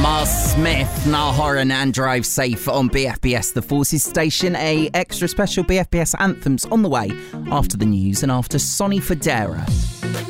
Mars Smith, Niall Horan and Drive Safe on BFBS, the Forces Station. A extra special BFBS anthems on the way after the news and after Sonny Fodera.